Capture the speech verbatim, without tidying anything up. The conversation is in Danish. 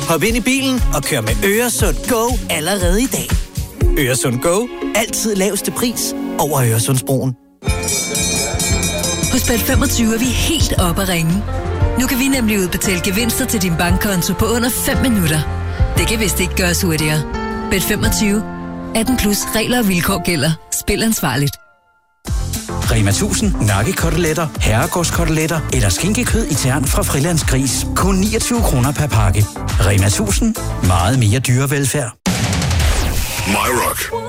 Hop ind i bilen og kør med Øresund Go allerede i dag. Øresund Go. Altid laveste pris over Øresundsbroen. Hos Bet femogtyve er vi helt oppe at ringe. Nu kan vi nemlig udbetale gevinster til din bankkonto på under fem minutter. Det kan vist ikke gøres hurtigere. Bet femogtyve. atten plus regler og vilkår gælder. Spil ansvarligt. Rema tusind nakkekoteletter, herregårdskoteletter eller skinkekød i tern fra Frilands Gris. Kun niogtyve kroner per pakke. Rema tusind. Meget mere dyrevelfærd. My Rock.